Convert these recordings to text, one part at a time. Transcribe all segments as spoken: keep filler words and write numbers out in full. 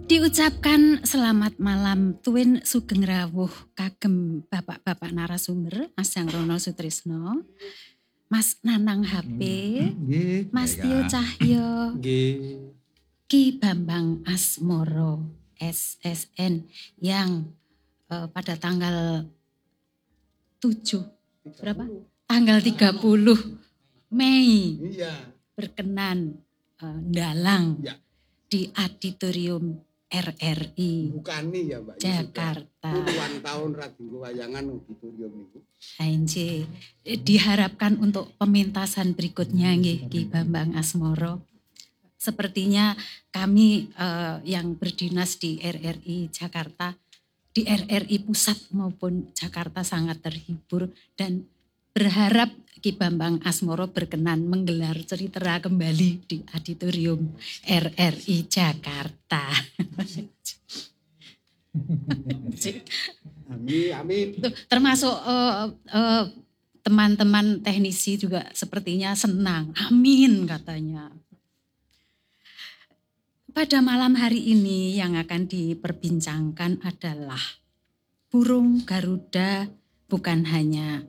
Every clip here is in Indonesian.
Diucapkan selamat malam tuwin sugeng rawuh kagem bapak-bapak narasumber Mas Jangrono Sutrisno, Mas Nanang H P, Nggih, Mas ya, Tio ya. Cahyo, Nggih. Ki Bambang Asmoro S S N yang uh, pada tanggal tujuh berapa? Tanggal tiga puluh Mei Iya. berkenan uh, dalang Ya. di auditorium R R I Bukani ya Mbak. Jakarta. Puluhan tahun radinggo wayangan auditorium niku. Anjir, diharapkan untuk pemintasan berikutnya nggih Ki Bambang Asmoro. Sepertinya kami uh, yang berdinas di R R I Jakarta, di R R I Pusat maupun Jakarta sangat terhibur dan berharap Ki Bambang Asmoro berkenan menggelar cerita kembali di auditorium R R I Jakarta. Amin, amin. Tuh, termasuk uh, uh, teman-teman teknisi juga sepertinya senang. Amin katanya. Pada malam hari ini yang akan diperbincangkan adalah burung Garuda bukan hanya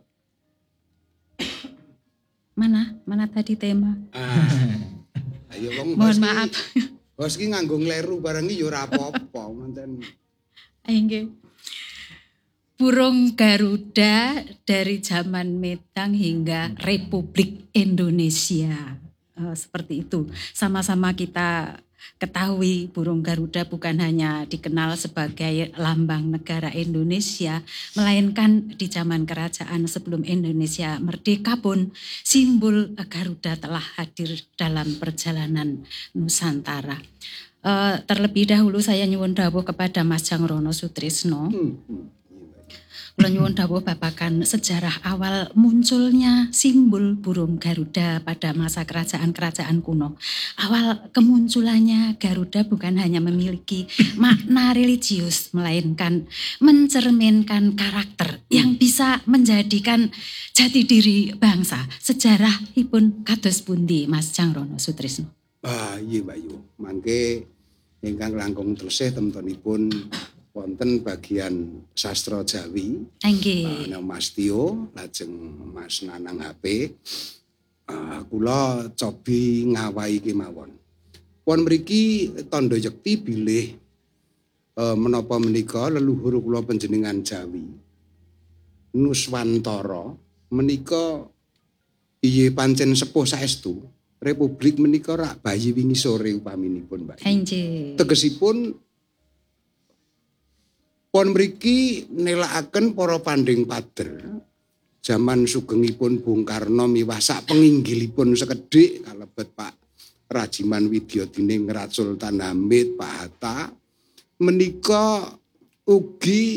mana mana tadi tema. Ah, ayo wong Mohon maaf. Bos ki nganggo ngleru bareng iki ya ora apa-apa, manten. Nggih. Burung Garuda dari zaman Medang hingga Republik Indonesia. Uh, seperti itu. Sama-sama kita ketahui burung Garuda bukan hanya dikenal sebagai lambang negara Indonesia, melainkan di zaman kerajaan sebelum Indonesia merdeka pun simbol Garuda telah hadir dalam perjalanan Nusantara. Uh, terlebih dahulu saya nyuwun dawuh kepada Mas Jangrono Sutrisno. Hmm, hmm. Kula nyuwun dawuh babagan sejarah awal munculnya simbol burung Garuda pada masa kerajaan-kerajaan kuno. Awal kemunculannya Garuda bukan hanya memiliki makna religius, melainkan mencerminkan karakter yang bisa menjadikan jati diri bangsa. Sejarahipun kados pundi Mas Jangrono Sutrisno? Ah, iya Mbak Yu. Mangke ingkang langkung tesih temtunipun wonten bagian sastra Jawi. Nggih. Uh, Mas Tio, lajeng Mas Nanang H P. Uh, kula cobi ngawahi kemawon. Pun mriki tandha yekti bilih uh, menapa menika leluhur kula panjenengan Jawi. Nuswantara menika iye pancen sepuh saestu. Republik menika rak bayi wingi sore upaminipun Mbak. Nggih. Tegesipun pon mriki nelakaken para panding pader jaman sugengipun Bung Karno miwah sak penginggilipun sekedhik kalebet Pak Rajiman Widyadining Rat Sultan Hamid, Pak Hatta menika ugi